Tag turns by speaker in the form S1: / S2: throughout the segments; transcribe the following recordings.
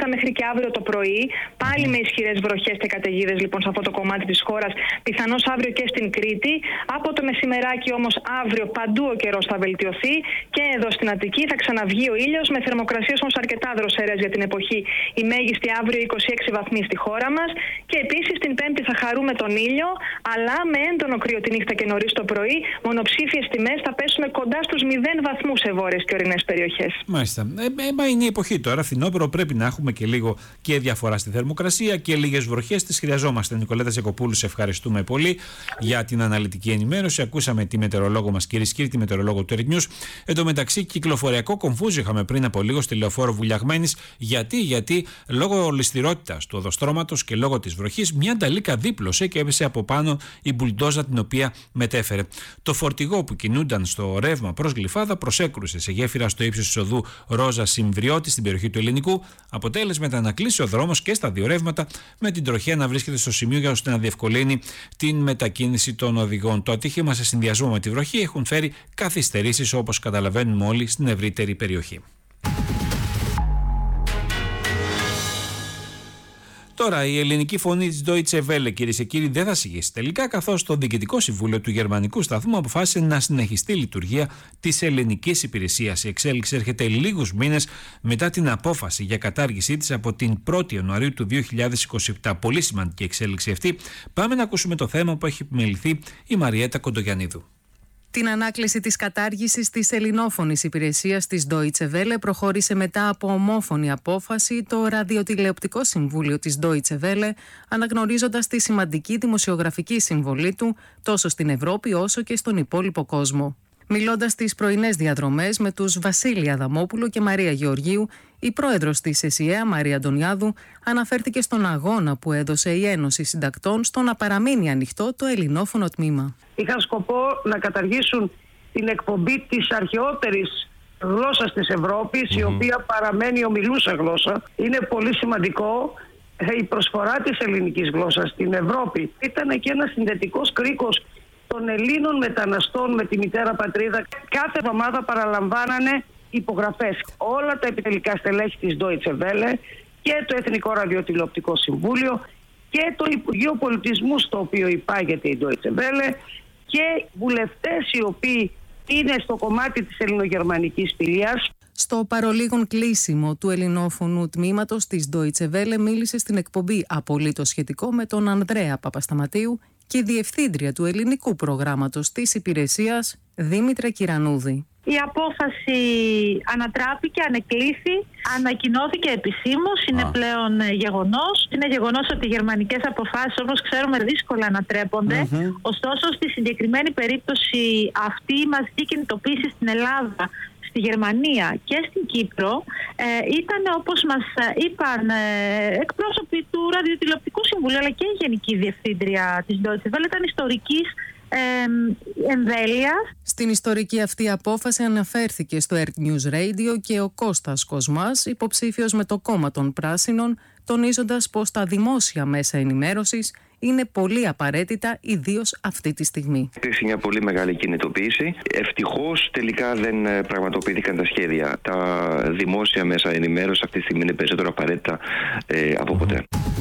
S1: μάλιστα μέχρι και αύριο το πρωί. Πάλι με ισχυρές βροχές και καταιγίδες λοιπόν σε αυτό το κομμάτι της χώρας. Πιθανώς αύριο και στην Κρήτη. Από το μεσημεράκι όμως αύριο παντού ο καιρός θα βελτιωθεί. Και εδώ στην Αττική θα ξαναβγεί ο ήλιος, με θερμοκρασίες όμως αρκετά δροσερές για την εποχή. Η μέγιστη αύριο 26 βαθμοί στη χώρα μας. Και επίσης την Πέμπτη θα χαρούμε τον ήλιο, αλλά με έντονο κρύο τη νύχτα και νωρίς το πρωί. Μονοψήφιες τιμές θα πέσουν κοντά στους 0 βαθμούς σε βόρειες και ορεινές περιοχές.
S2: Μάλιστα. Μα είναι η εποχή τώρα. Φθινόπωρο, πρέπει να έχουμε και λίγο και διαφορά στη θερμοκρασία και λίγες βροχές. Τις χρειαζόμαστε. Νικολέτα Ζεκοπούλου, σε ευχαριστούμε πολύ για την αναλυτική ενημέρωση. Ακούσαμε τη μετεωρολόγο μας, κυρίες και κύριοι, τη μετεωρολόγο του Earth News. Εν τω μεταξύ, κυκλοφοριακό κομφούζιο είχαμε πριν από λίγο στη λεωφόρο Βουλιαγμένης. Γιατί λόγω ληστηρότητας του οδοστρώματος και λόγω της βροχής, μια νταλίκα δίπλωσε και έπεσε από πάνω η μπουλντόζα την οποία μετέφερε. Το φορτηγό που κινούνταν στο ρεύμα προς Γλυφάδα προσέκρουσε σε γέφυρα στο ύψος της οδού Ρόζα Συμβριώτη στην περιοχή του Ελληνικού. Αποτέλεσμα ήταν να κλείσει ο δρόμος και στα δύο ρεύματα, με την τροχέα να βρίσκεται στο σημείο για ώστε να διευκολύνει την μετακίνηση των οδηγών. Το ατύχημα σε συνδυασμό με τη βροχή έχουν φέρει καθυστερήσεις, όπως καταλαβαίνουμε όλοι, στην ευρύτερη περιοχή. Τώρα, η ελληνική φωνή της Deutsche Welle, κυρίες και κύριοι, δεν θα συγγύσει τελικά, καθώς το Διοικητικό Συμβούλιο του Γερμανικού Σταθμού αποφάσισε να συνεχιστεί η λειτουργία της ελληνικής υπηρεσίας. Η εξέλιξη έρχεται λίγους μήνες μετά την απόφαση για κατάργησή της από την 1η Ιανουαρίου του 2027. Πολύ σημαντική εξέλιξη αυτή. Πάμε να ακούσουμε το θέμα που έχει επιμεληθεί η Μαριέτα Κοντογιαννίδου.
S3: Την ανάκληση της κατάργησης της ελληνόφωνης υπηρεσίας της Deutsche Welle προχώρησε μετά από ομόφωνη απόφαση το Ραδιοτηλεοπτικό Συμβούλιο της Deutsche Welle, αναγνωρίζοντας τη σημαντική δημοσιογραφική συμβολή του τόσο στην Ευρώπη όσο και στον υπόλοιπο κόσμο. Μιλώντας στις πρωινές διαδρομές με τους Βασίλη Αδαμόπουλο και Μαρία Γεωργίου, η πρόεδρος της ΕΣΥΑ, Μαρία Αντωνιάδου, αναφέρθηκε στον αγώνα που έδωσε η Ένωση Συντακτών στο να παραμείνει ανοιχτό το ελληνόφωνο τμήμα.
S4: Είχαν σκοπό να καταργήσουν την εκπομπή της αρχαιότερης γλώσσας της Ευρώπης, η οποία παραμένει ομιλούσα γλώσσα. Είναι πολύ σημαντικό η προσφορά της ελληνικής γλώσσας στην Ευρώπη. Ήταν και ένας συνδετικός κρίκος των Ελλήνων μεταναστών με τη μητέρα πατρίδα. Κάθε εβδομάδα παραλαμβάνανε υπογραφές όλα τα επιτελικά στελέχη της Deutsche Welle και το Εθνικό Ραδιοτηλεοπτικό Συμβούλιο και το Υπουργείο Πολιτισμού, στο οποίο υπάγεται η Deutsche Welle, και βουλευτές οι οποίοι είναι στο κομμάτι της ελληνογερμανικής φιλίας.
S3: Στο παρολίγον κλείσιμο του ελληνόφωνου τμήματος της Deutsche Welle μίλησε στην εκπομπή απολύτως σχετικό με τον Ανδρέα Παπασταματίου και η διευθύντρια του ελληνικού προγράμματος της υπηρεσίας, Δήμητρα Κυρανούδη.
S5: Η απόφαση ανατράπηκε, ανεκλήθη, ανακοινώθηκε επισήμως, είναι πλέον γεγονός. Είναι γεγονός ότι οι γερμανικές αποφάσεις, όπως ξέρουμε, δύσκολα ανατρέπονται. Ωστόσο, στη συγκεκριμένη περίπτωση αυτή, η μαζική κινητοποίηση στην Ελλάδα, στη Γερμανία και στην Κύπρο ήταν, όπως μας είπαν εκπρόσωποι του Ραδιοτηλεοπτικού Συμβουλίου αλλά και η Γενική Διευθύντρια της Deutsche Welle, ήταν ιστορικής εμβέλειας.
S3: Στην ιστορική αυτή απόφαση αναφέρθηκε στο Earth News Radio και ο Κώστας Κοσμάς, υποψήφιος με το κόμμα των Πράσινων, τονίζοντας πως τα δημόσια μέσα ενημέρωσης είναι πολύ απαραίτητα, ιδίως αυτή τη στιγμή.
S6: Υπήρξε μια πολύ μεγάλη κινητοποίηση. Ευτυχώς τελικά δεν πραγματοποιήθηκαν τα σχέδια. Τα δημόσια μέσα ενημέρωσης αυτή τη στιγμή είναι περισσότερο απαραίτητα από ποτέ.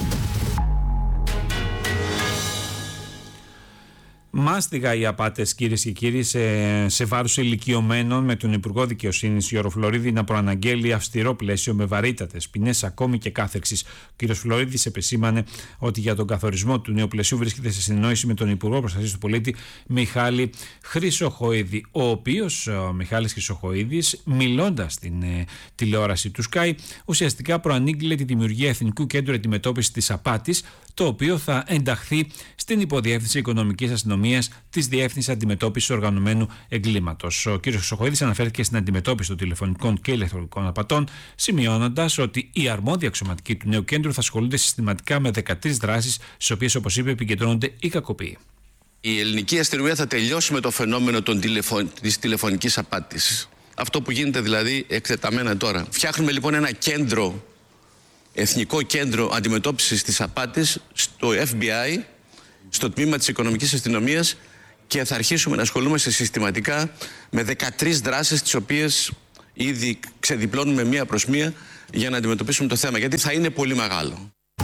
S2: Μάστιγα οι απάτες, κυρίες και κύριοι, σε βάρος ηλικιωμένων, με τον Υπουργό Δικαιοσύνης Γιώργο Φλωρίδη να προαναγγέλει αυστηρό πλαίσιο με βαρύτατες ποινές, ακόμη και κάθεξης. Ο κ. Φλωρίδης επεσήμανε ότι για τον καθορισμό του νέου πλαισίου βρίσκεται σε συνεννόηση με τον Υπουργό Προστασίας του Πολίτη Μιχάλη Χρυσοχοίδη. Ο οποίος, ο Μιχάλης Χρυσοχοίδης, μιλώντας στην τηλεόραση του Sky, ουσιαστικά προανήγγειλε τη δημιουργία Εθνικού Κέντρου Αντιμετώπισης της Απάτης, το οποίο θα ενταχθεί στην Υποδιεύθυνση Οικονομικής Αστυνομίας της Διεύθυνσης Αντιμετώπισης Οργανωμένου Εγκλήματος. Ο κ. Χρυσοχοίδης αναφέρθηκε στην αντιμετώπιση των τηλεφωνικών και ηλεκτρονικών απατών, σημειώνοντας ότι οι αρμόδιοι αξιωματικοί του νέου κέντρου θα ασχολούνται συστηματικά με 13 δράσεις, στις οποίες, όπως είπε, επικεντρώνονται οι κακοποιοί.
S7: Η ελληνική αστυνομία θα τελειώσει με το φαινόμενο της τηλεφωνικής απάτης. Αυτό που γίνεται δηλαδή εκτεταμένα τώρα. Φτιάχνουμε λοιπόν ένα κέντρο, Εθνικό Κέντρο Αντιμετώπισης της Απάτης στο FBI, στο τμήμα της Οικονομικής Αστυνομίας, και θα αρχίσουμε να ασχολούμαστε συστηματικά με 13 δράσεις, τις οποίες ήδη ξεδιπλώνουμε μία προς μία για να αντιμετωπίσουμε το θέμα, γιατί θα είναι πολύ μεγάλο.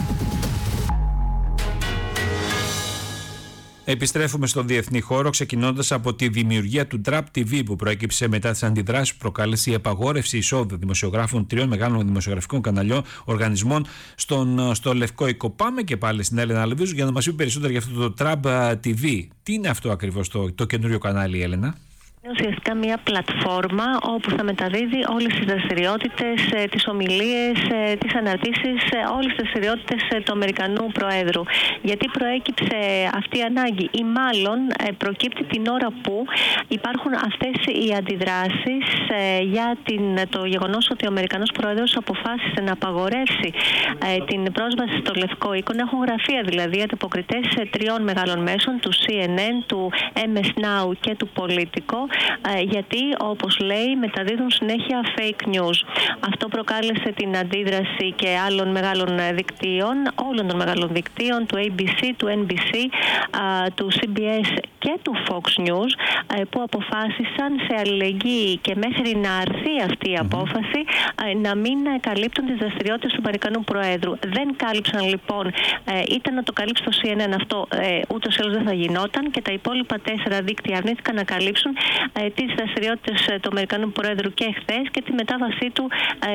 S2: Επιστρέφουμε στον διεθνή χώρο, ξεκινώντας από τη δημιουργία του Trap TV που προέκυψε μετά τις αντιδράσεις που προκάλεσε η απαγόρευση εισόδου δημοσιογράφων 3 μεγάλων δημοσιογραφικών καναλιών οργανισμών στο Λευκό Οίκο. Πάμε και πάλι στην Έλενα Λεβίζου για να μας πει περισσότερα για αυτό το Trap TV. Τι είναι αυτό ακριβώς το καινούριο κανάλι, Έλενα?
S8: Είναι ουσιαστικά μια πλατφόρμα όπου θα μεταδίδει όλες τις δραστηριότητες, τις ομιλίες, τις αναρτήσεις, όλες τις δραστηριότητες του Αμερικανού Προέδρου. Γιατί προέκυψε αυτή η ανάγκη, ή μάλλον προκύπτει την ώρα που υπάρχουν αυτές οι αντιδράσεις για το γεγονός ότι ο Αμερικανός Πρόεδρος αποφάσισε να απαγορεύσει την πρόσβαση στο Λευκό Οίκο. Έχουν γραφεία δηλαδή αντιποκριτές 3 μεγάλων μέσων, του CNN, του MS Now και του Πολιτικό, γιατί όπως λέει μεταδίδουν συνέχεια fake news. Αυτό προκάλεσε την αντίδραση και άλλων μεγάλων δικτύων, όλων των μεγάλων δικτύων, του ABC, του NBC, του CBS και του Fox News, που αποφάσισαν σε αλληλεγγύη και μέχρι να αρθεί αυτή η απόφαση να μην καλύπτουν τις δραστηριότητες του Αμερικανού Προέδρου. Δεν κάλυψαν λοιπόν, ήταν να το καλύψει το CNN αυτό, ούτως ή άλλως δεν θα γινόταν, και τα υπόλοιπα 4 δίκτυα αρνήθηκαν να καλύψουν τις δραστηριότητες του Αμερικανού Προέδρου και χθες και τη μετάβασή του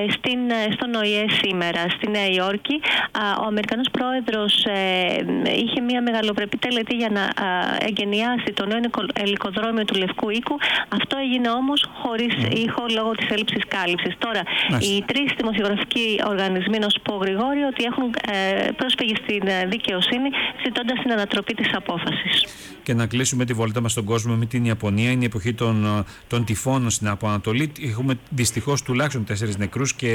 S8: στον ΟΗΕ σήμερα. Στη Νέα Υόρκη ο Αμερικανός Πρόεδρος είχε μια μεγαλοπρεπή τελετή για να εγκαινιάσει το νέο ελικοδρόμιο του Λευκού Οίκου. Αυτό έγινε όμως χωρίς ήχο λόγω της έλλειψης κάλυψης. Τώρα, οι 3 δημοσιογραφικοί οργανισμοί, να σου πω Γρηγόρη, ότι έχουν πρόσφυγει στην δικαιοσύνη ζητώντας την ανατροπή της απόφασης.
S2: Και να κλείσουμε τη βόλτα μας στον κόσμο με την Ιαπωνία. Είναι η εποχή των τυφώνων στην Αποανατολή. Έχουμε δυστυχώς τουλάχιστον 4 νεκρούς και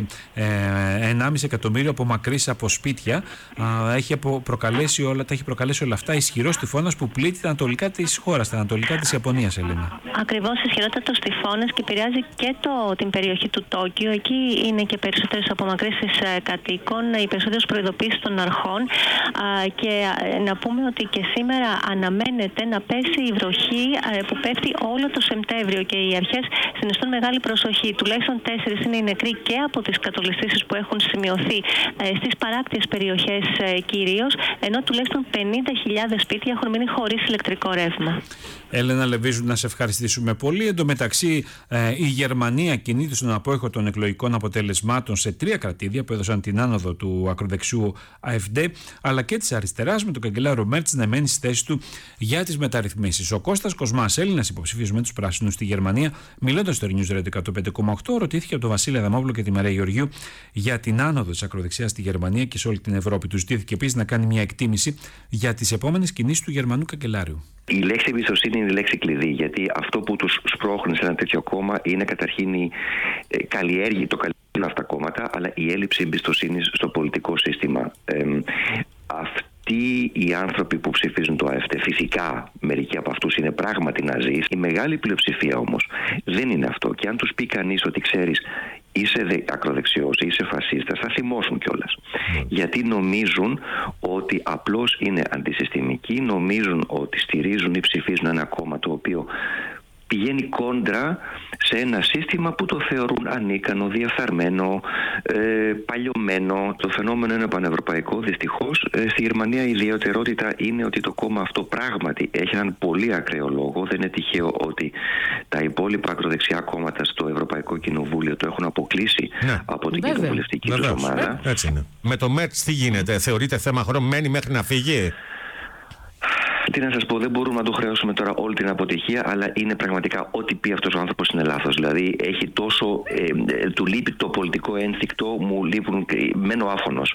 S2: 1,5 εκατομμύριο απομακρύσεις από σπίτια. Τα έχει προκαλέσει όλα αυτά ισχυρός τυφώνας που πλήττει τα ανατολικά της χώρας, τα ανατολικά της Ιαπωνίας, Ελένα.
S8: Ακριβώς, ισχυρότατος τυφώνας και επηρεάζει και την περιοχή του Τόκιο. Εκεί είναι και περισσότερες απομακρύσεις κατοίκων, οι περισσότερες προειδοποίησεις των αρχών. Και να πούμε ότι και σήμερα αναμένεται να πέσει η βροχή που πέφτει όλο το Σεπτέμβριο και οι αρχές συνιστούν μεγάλη προσοχή. Τουλάχιστον 4 είναι οι νεκροί και από τις κατολιστήσεις που έχουν σημειωθεί στις παράκτιες περιοχές κυρίως, ενώ τουλάχιστον 50.000 σπίτια έχουν μείνει χωρίς ηλεκτρικό ρεύμα.
S2: Έλενα Λεβίζου, να σε ευχαριστήσουμε πολύ. Εν τω μεταξύ, η Γερμανία κινείται στον απόϊχο των εκλογικών αποτελεσμάτων σε 3 κρατήδια που έδωσαν την άνοδο του ακροδεξιού AfD, αλλά και της αριστεράς, με τον καγκελάριο Μέρτς να μένει στη θέση του για τις μεταρρυθμίσεις. Ο Κώστας Κοσμάς, Έλληνας υποψήφιος με τους Πράσινους στη Γερμανία, μιλώντας στο News Radio 105,8, ρωτήθηκε από τον Βασίλη Αδαμόπουλο και τη Μαρία Γεωργίου για την άνοδο της ακροδεξιάς στη Γερμανία και σε όλη την Ευρώπη. Του ζητήθηκε επίσης να κάνει μια εκτίμηση για τις επόμενες κινήσεις του Γερμανού καγκελάριου.
S6: Η λέξη εμπιστοσύνη είναι η λέξη κλειδί, γιατί αυτό που τους σπρώχνει σε ένα τέτοιο κόμμα είναι καταρχήν το καλλιέργειαν αυτά τα κόμματα, αλλά η έλλειψη εμπιστοσύνης στο πολιτικό σύστημα. Αυτοί οι άνθρωποι που ψηφίζουν το AfD, φυσικά μερικοί από αυτούς είναι πράγματι ναζί. Η μεγάλη πλειοψηφία όμως δεν είναι αυτό. Και αν τους πει κανείς ότι ξέρεις, είσαι ακροδεξιός, είσαι φασίστας, θα θυμώσουν κιόλας. Γιατί νομίζουν ότι απλώς είναι αντισυστημικοί, νομίζουν ότι στηρίζουν ή ψηφίζουν ένα κόμμα το οποίο πηγαίνει κόντρα σε ένα σύστημα που το θεωρούν ανίκανο, διαφθαρμένο, παλιωμένο. Το φαινόμενο είναι πανευρωπαϊκό. Δυστυχώς στη Γερμανία η ιδιαιτερότητα είναι ότι το κόμμα αυτό πράγματι έχει έναν πολύ ακραίο λόγο. Δεν είναι τυχαίο ότι τα υπόλοιπα ακροδεξιά κόμματα στο Ευρωπαϊκό Κοινοβούλιο το έχουν αποκλείσει από την κοινοβουλευτική τους ομάδα.
S9: Έτσι είναι. Με το Μέρτς τι γίνεται, θεωρείται θέμα χρόνου, μένει μέχρι να φύγει?
S6: Τι να σας πω, δεν μπορούμε να το χρεώσουμε τώρα όλη την αποτυχία, αλλά είναι πραγματικά ό,τι πει αυτός ο άνθρωπος είναι λάθος. Δηλαδή έχει τόσο, του λείπει το πολιτικό ένστικτο, μου λείπουν, μένω άφωνος.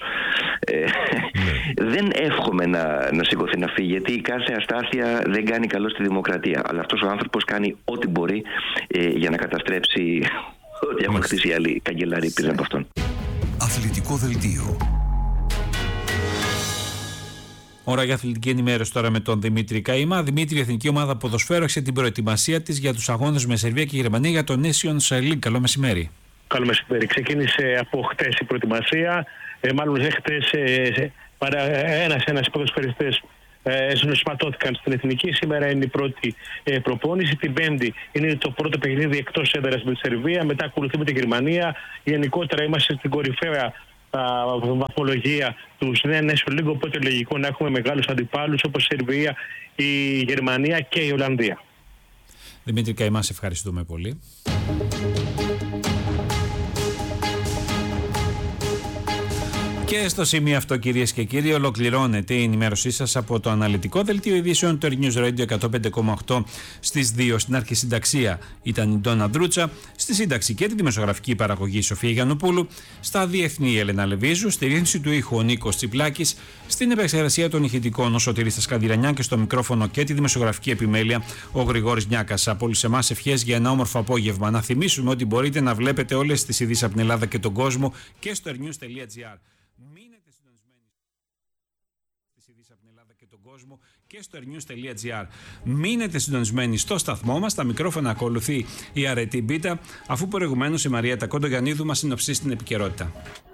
S6: Δεν εύχομαι να σηκωθεί να φύγει, γιατί η κάθε αστάθεια δεν κάνει καλό στη δημοκρατία. Αλλά αυτός ο άνθρωπος κάνει ό,τι μπορεί για να καταστρέψει ό,τι έχουν χτίσει οι άλλοι καγκελάροι πίσω από αυτόν.
S10: Αθλητικό δελτίο.
S2: Ώρα για αθλητική ενημέρωση τώρα με τον Δημήτρη Καημά. Δημήτρη, η Εθνική Ομάδα Ποδοσφαίρου έχει την προετοιμασία της για τους αγώνες με Σερβία και Γερμανία για το Nations League. Καλό μεσημέρι.
S11: Καλό μεσημέρι. Ξεκίνησε από χτες η προετοιμασία. Μάλλον χτες ένας ποδοσφαιριστές ενσωματώθηκαν στην εθνική. Σήμερα είναι η πρώτη προπόνηση. Την Πέμπτη είναι το πρώτο παιχνίδι εκτός έδρας με τη Σερβία. Μετά ακολουθεί με τη Γερμανία. Γενικότερα είμαστε στην κορυφαία βαθμολογία του National League. Οπότε λογικό να έχουμε μεγάλους αντιπάλους όπως η Σερβία, η Γερμανία και η Ολλανδία.
S2: Δημήτρη Καημά, σε ευχαριστούμε πολύ. Και στο σημείο αυτό, κυρίες και κύριοι, ολοκληρώνεται η ενημέρωσή σας από το αναλυτικό δελτίο ειδήσεων του News Radio 105,8 στις 2. Στην αρχισυνταξία ήταν η Ντόνα Δρούτσα, στη σύνταξη και τη δημοσιογραφική παραγωγή η Σοφία Γιαννοπούλου, στα διεθνή η Έλενα Λεβίζου, στη ρύθμιση του ήχου ο Νίκος Τσιπλάκης, στην επεξεργασία των ηχητικών ο Σωτήρης Τασκανδυρανιά και στο μικρόφωνο και τη δημοσιογραφική επιμέλεια ο Γρηγόρης Νιάκας. Από όλους εμάς ευχές για ένα όμορφο απόγευμα. Να θυμίσουμε ότι μπορείτε να βλέπετε όλες τις ειδήσεις από την Ελλάδα και τον κόσμο και στο ernews.gr. Μείνετε συντονισμένοι στις ειδήσεις από την Ελλάδα και τον κόσμο και στο ernews.gr. Μείνετε συντονισμένοι στο σταθμό μας. Τα μικρόφωνα ακολουθεί η Αρετή Μπίτα, αφού προηγουμένως η Μαρία Τακόντογιαννίδου μας συνοψίσει την επικαιρότητα.